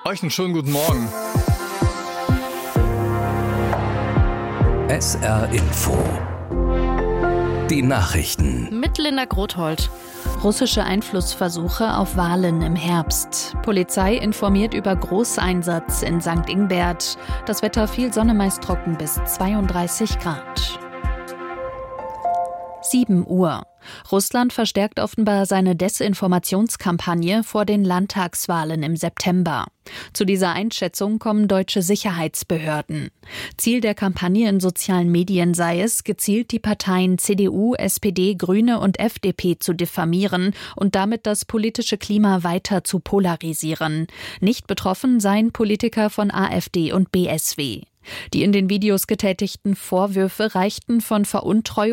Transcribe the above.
Euch einen schönen guten Morgen. SR Info. Die Nachrichten. Mit Linda Grothold. Russische Einflussversuche auf Wahlen im Herbst. Polizei informiert über Großeinsatz in St. Ingbert. Das Wetter viel Sonne, meist trocken bis 32 Grad. 7 Uhr. Russland verstärkt offenbar seine Desinformationskampagne vor den Landtagswahlen im September. Zu dieser Einschätzung kommen deutsche Sicherheitsbehörden. Ziel der Kampagne in sozialen Medien sei es, gezielt die Parteien CDU, SPD, Grüne und FDP zu diffamieren und damit das politische Klima weiter zu polarisieren. Nicht betroffen seien Politiker von AfD und BSW. Die in den Videos getätigten Vorwürfe reichten von Veruntreuung